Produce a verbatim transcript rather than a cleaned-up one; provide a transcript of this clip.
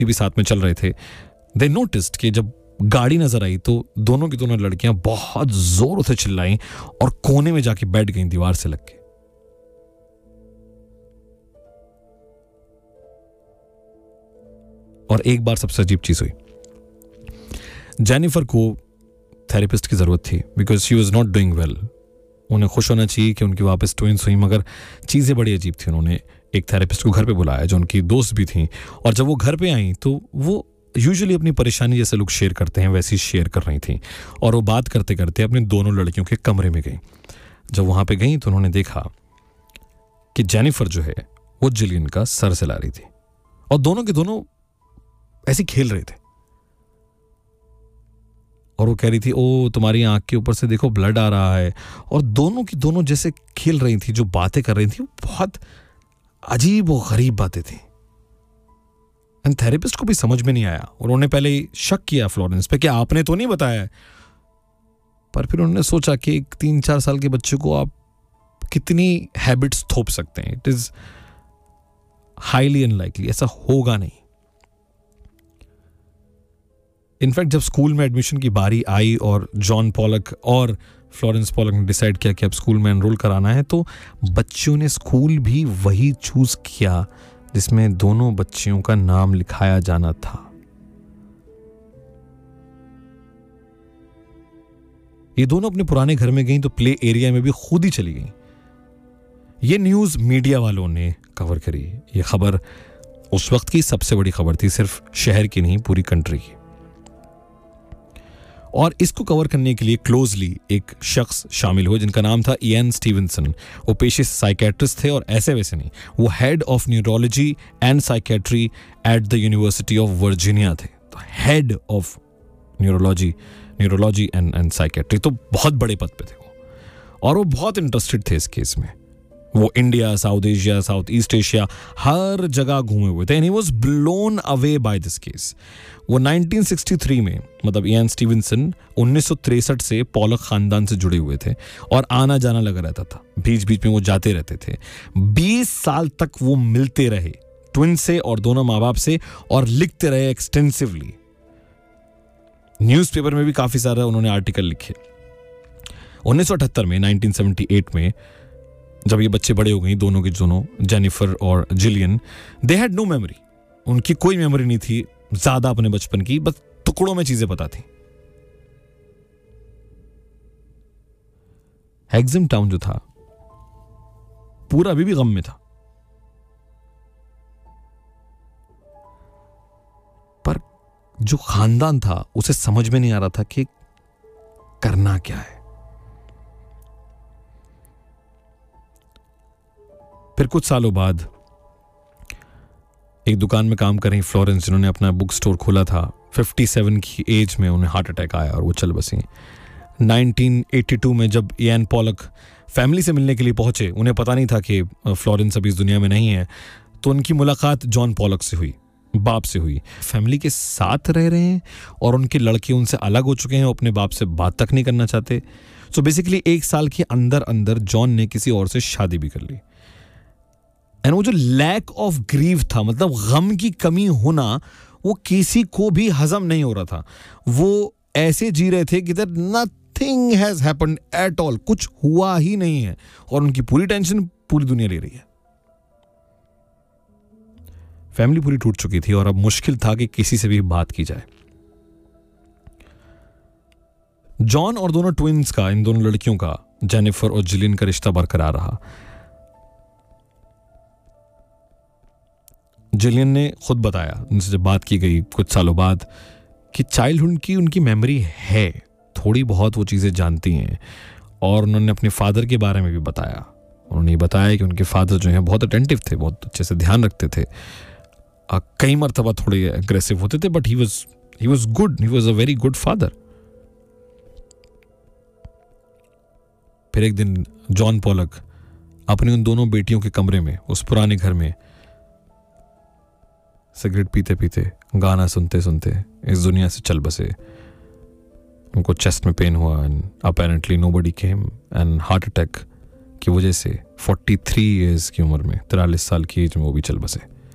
भी साथ में चल रहे थे, दे नोटिस्ड कि जब गाड़ी नजर आई तो दोनों की दोनों लड़कियां बहुत जोर से चिल्लाईं और कोने में जाके बैठ गईं दीवार से लग के। और एक बार सबसे अजीब चीज हुई, जेनिफर को थेरेपिस्ट की जरूरत थी because she was not doing well. उन्हें खुश होना चाहिए कि उनकी वापस ट्विंस हुई, मगर चीज़ें बड़ी अजीब थी। उन्होंने एक थेरेपिस्ट को घर पे बुलाया जो उनकी दोस्त भी थी, और जब वो घर पे आई तो वो यूजुअली अपनी परेशानी जैसे लोग शेयर करते हैं वैसी शेयर कर रही थी, और वो बात करते करते अपनी दोनों लड़कियों के कमरे में गई। जब वहाँ पे गई तो उन्होंने देखा कि जेनिफर जो है वो जिलियन का सर सहला रही थी, और दोनों के दोनों ऐसे खेल रहे थे। और वो कह रही थी, ओ तुम्हारी आंख के ऊपर से देखो ब्लड आ रहा है, और दोनों की दोनों जैसे खेल रही थी, जो बातें कर रही थी वो बहुत अजीब और गरीब बातें थी। एंड थेरेपिस्ट को भी समझ में नहीं आया। उन्होंने पहले शक किया फ्लोरेंस पे कि आपने तो नहीं बताया, पर फिर उन्होंने सोचा कि एक तीन चार साल के बच्चे को आप कितनी हैबिट्स थोप सकते हैं, इट इज हाईली अनलाइकली, ऐसा होगा नहीं। इनफैक्ट जब स्कूल में एडमिशन की बारी आई और जॉन पॉलक और फ्लोरेंस पॉलक ने डिसाइड किया कि अब स्कूल में एनरोल कराना है, तो बच्चों ने स्कूल भी वही चूज किया जिसमें दोनों बच्चियों का नाम लिखाया जाना था। ये दोनों अपने पुराने घर में गई तो प्ले एरिया में भी खुद ही चली गई। ये न्यूज मीडिया वालों ने कवर करी। ये खबर उस वक्त की सबसे बड़ी खबर थी, सिर्फ शहर की नहीं, पूरी कंट्री की। और इसको कवर करने के लिए क्लोजली एक शख्स शामिल हुए जिनका नाम था इयन स्टीवनसन। वो पेशे से साइकेट्रिस्ट थे, और ऐसे वैसे नहीं, वो head of neurology and psychiatry at the university of Virginia थे। तो head of neurology neurology and and psychiatry, तो बहुत बड़े पद पे थे वो, और वो बहुत इंटरेस्टेड थे इस केस में। वो India, south Asia, south east Asia, हर जगह घूमे हुए थे, and he was blown away by this case. वो नाइनटीन सिक्सटी थ्री में, मतलब इयन स्टीवनसन उन्नीस सौ तिरसठ से पॉलक खानदान से जुड़े हुए थे, और आना जाना लगा रहता था, बीच बीच में वो जाते रहते थे। बीस साल तक वो मिलते रहे ट्विन से और दोनों माँ बाप से, और लिखते रहे एक्सटेंसिवली। न्यूज़पेपर में भी काफी सारा उन्होंने आर्टिकल लिखे। उन्नीस सौ अठहत्तर में, नाइनटीन सेवेंटी एट में, जब ये बच्चे बड़े हो गई, दोनों के दोनों, जेनिफर और Jillian, they had no memory. उनकी कोई मेमोरी नहीं थी ज्यादा अपने बचपन की, बस टुकड़ों में चीजें पता थी। हेक्सिम टाउन जो था पूरा अभी भी गम में था, पर जो खानदान था उसे समझ में नहीं आ रहा था कि करना क्या है। फिर कुछ सालों बाद एक दुकान में काम कर रही फ्लोरेंस, जिन्होंने अपना बुक स्टोर खोला था, सत्तावन की एज में उन्हें हार्ट अटैक आया और वो चल बसी। नाइनटीन एटी टू में जब इयन पॉलक फैमिली से मिलने के लिए पहुंचे, उन्हें पता नहीं था कि फ्लोरेंस अभी इस दुनिया में नहीं है, तो उनकी मुलाकात जॉन पॉलक से हुई, बाप से हुई। फैमिली के साथ रह रहे हैं और उनके लड़के उनसे अलग हो चुके हैं, वो अपने बाप से बात तक नहीं करना चाहते। सो बेसिकली एक साल के अंदर अंदर जॉन ने किसी और से शादी भी कर ली। एंड वो जो लैक ऑफ ग्रीव था, मतलब गम की कमी होना, वो किसी को भी हजम नहीं हो रहा था। वो ऐसे जी रहे थे कि that nothing has happened at all, कुछ हुआ ही नहीं है, और उनकी पूरी टेंशन पूरी दुनिया ले रही है। फैमिली पूरी टूट चुकी थी और अब मुश्किल था कि किसी से भी बात की जाए। जॉन और दोनों ट्विंस का, इन दोनों लड़कियों का, जेनिफर और जिलियन का रिश्ता बरकरार रहा। जिलियन ने खुद बताया, उनसे जब बात की गई कुछ सालों बाद, कि चाइल्डहुड की उनकी मेमोरी है, थोड़ी बहुत वो चीज़ें जानती हैं। और उन्होंने अपने फादर के बारे में भी बताया। उन्होंने बताया कि उनके फादर जो हैं बहुत अटेंटिव थे, बहुत अच्छे से ध्यान रखते थे, कई मरतबा थोड़े एग्रेसिव होते थे, but he was he was good, he was a very good father. फिर एक दिन जॉन पॉलक अपनी उन दोनों बेटियों के कमरे में, उस पुराने घर में, सिगरेट पीते पीते, गाना सुनते सुनते इस दुनिया से चल बसे। उनको चेस्ट में पेन हुआ, and apparently nobody came, and heart attack की वजह से तैंतालीस इयर्स की उम्र में, तिरालीस साल की एज में वो भी चल बसे।